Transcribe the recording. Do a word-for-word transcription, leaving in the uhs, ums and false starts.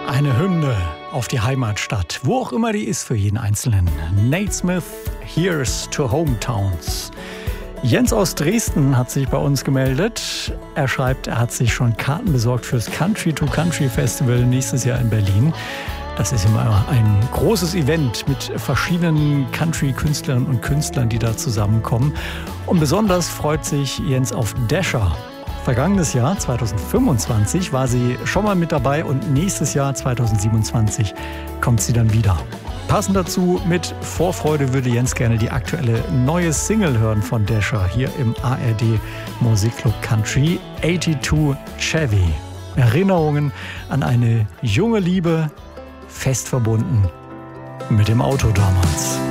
Eine Hymne auf die Heimatstadt, wo auch immer die ist für jeden Einzelnen. Nate Smith, Here's to Hometowns. Jens aus Dresden hat sich bei uns gemeldet. Er schreibt, er hat sich schon Karten besorgt fürs Country to Country Festival nächstes Jahr in Berlin. Das ist immer ein großes Event mit verschiedenen Country-Künstlerinnen und Künstlern, die da zusammenkommen. Und besonders freut sich Jens auf Dasher. Vergangenes Jahr, zwanzig fünfundzwanzig, war sie schon mal mit dabei und nächstes Jahr, zwanzig siebenundzwanzig, kommt sie dann wieder. Passend dazu, mit Vorfreude würde Jens gerne die aktuelle neue Single hören von Dasher hier im A R D Musikclub Country, zweiundachtzig Chevy. Erinnerungen an eine junge Liebe, fest verbunden mit dem Auto damals.